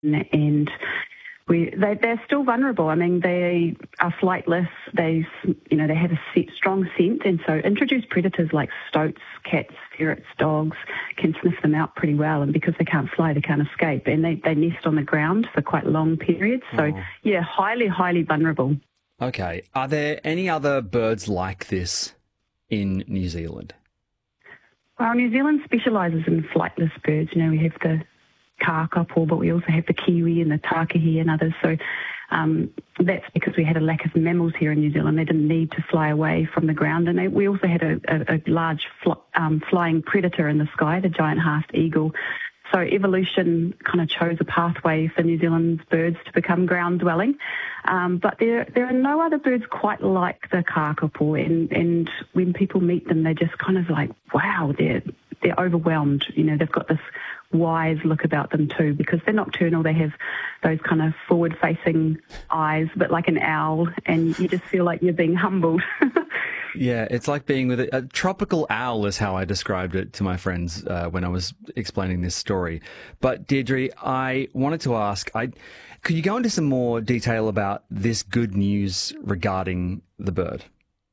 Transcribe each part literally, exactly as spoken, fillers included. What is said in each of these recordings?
and we they, they're still vulnerable. I mean, they are flightless. They, you know, they have a set, strong scent, and so introduced predators like stoats, cats, ferrets, dogs can sniff them out pretty well. And because they can't fly, they can't escape, and they, they nest on the ground for quite long periods. So, oh. yeah, highly, highly vulnerable. Okay. Are there any other birds like this in New Zealand? Well, New Zealand specialises in flightless birds. You know, we have the kakapo, but we also have the kiwi and the takahi and others. So um, that's because we had a lack of mammals here in New Zealand. They didn't need to fly away from the ground. And they, we also had a, a, a large fl- um, flying predator in the sky, the giant half eagle. So evolution kind of chose a pathway for New Zealand's birds to become ground-dwelling. Um, but there there are no other birds quite like the kakapo, and, and when people meet them, they're just kind of like, wow, they're they're overwhelmed. You know, they've got this wise look about them too, because they're nocturnal. They have those kind of forward-facing eyes, but like an owl, and you just feel like you're being humbled. Yeah, it's like being with a, a tropical owl is how I described it to my friends uh, when I was explaining this story. But Deirdre, I wanted to ask, I, could you go into some more detail about this good news regarding the bird?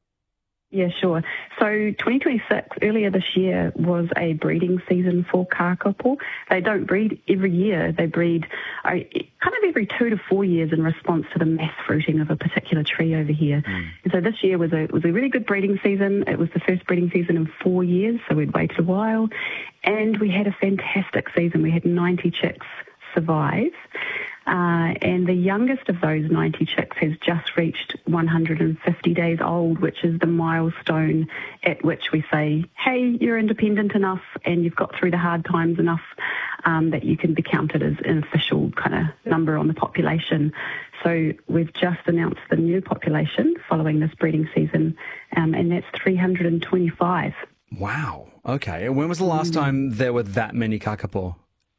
Yeah, sure. So twenty twenty-six, earlier this year, was a breeding season for kakapo. They don't breed every year. They breed uh, kind of every two to four years in response to the mass fruiting of a particular tree over here. Mm. And so this year was a was a really good breeding season. It was the first breeding season in four years, so we'd waited a while. And we had a fantastic season. We had ninety chicks survive. Uh, and the youngest of those ninety chicks has just reached one hundred fifty days old, which is the milestone at which we say, hey, you're independent enough and you've got through the hard times enough um, that you can be counted as an official kind of number on the population. So we've just announced the new population following this breeding season, um, and that's three hundred twenty-five. Wow. Okay. And when was the last mm. time there were that many kakapo?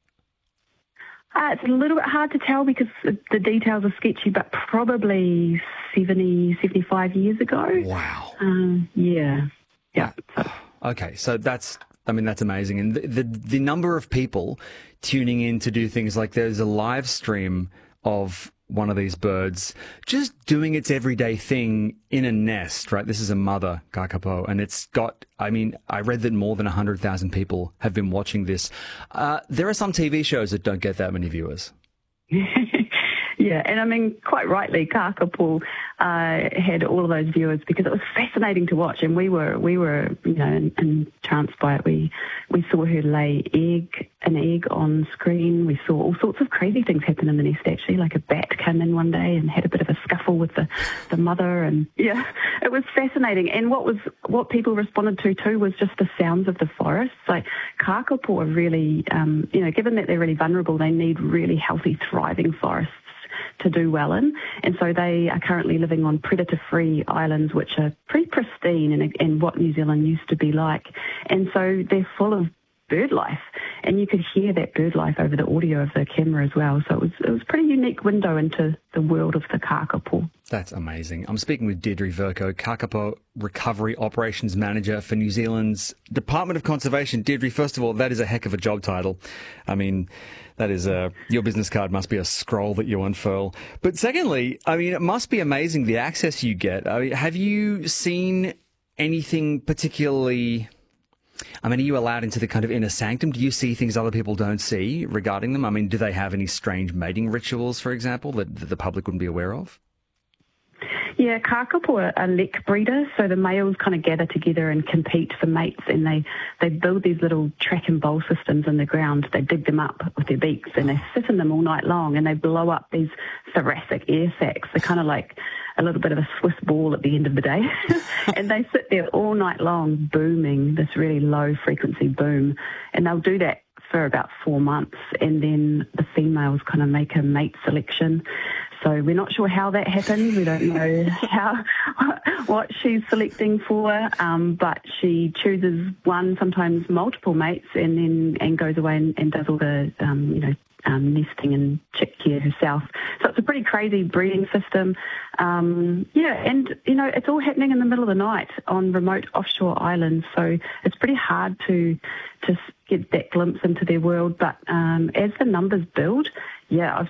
Uh, it's a little bit hard to tell because the details are sketchy, but probably seventy, seventy-five years ago. Wow. Um, yeah. Yeah. So. Okay, so that's, I mean, that's amazing. And the, the the number of people tuning in to do things like there's a live stream of one of these birds just doing its everyday thing in a nest, right? This is a mother kakapo, and it's got, I mean, I read that more than one hundred thousand people have been watching this. Uh, there are some T V shows that don't get that many viewers. Yeah, and I mean, quite rightly, kakapo uh, had all of those viewers because it was fascinating to watch, and we were, we were, you know, entranced by it. We we saw her lay egg, an egg on screen. We saw all sorts of crazy things happen in the nest, actually, like a bat came in one day and had a bit of a scuffle with the, the mother, and yeah, it was fascinating. And what was what people responded to too was just the sounds of the forest. Like kakapo are really, um, you know, given that they're really vulnerable, they need really healthy, thriving forests to do well in, and so they are currently living on predator-free islands, which are pretty pristine and, and what New Zealand used to be like, and so they're full of bird life, and you could hear that bird life over the audio of the camera as well. So it was it was a pretty unique window into the world of the kakapo. That's amazing. I'm speaking with Deirdre Vercoe, Kakapo Recovery Operations Manager for New Zealand's Department of Conservation. Deirdre, first of all, that is a heck of a job title. I mean, that is a, your business card must be a scroll that you unfurl. But secondly, I mean, it must be amazing the access you get. I mean, have you seen anything particularly... I mean, are you allowed into the kind of inner sanctum? Do you see things other people don't see regarding them? I mean, do they have any strange mating rituals, for example, that, that the public wouldn't be aware of? Yeah, kakapo are, are lek breeders, so the males kind of gather together and compete for mates, and they, they build these little track and bowl systems in the ground. They dig them up with their beaks, and they sit in them all night long, and they blow up these thoracic air sacs. They're kind of like a little bit of a Swiss ball at the end of the day. And they sit there all night long booming, this really low-frequency boom, and they'll do that for about four months, and then the females kind of make a mate selection. So we're not sure how that happens. We don't know how what she's selecting for, um, but she chooses one, sometimes multiple mates, and then and goes away and, and does all the um, you know um, nesting and chick care herself. So it's a pretty crazy breeding system. Um, yeah, and you know it's all happening in the middle of the night on remote offshore islands. So it's pretty hard to to get that glimpse into their world. But um, as the numbers build, yeah, I've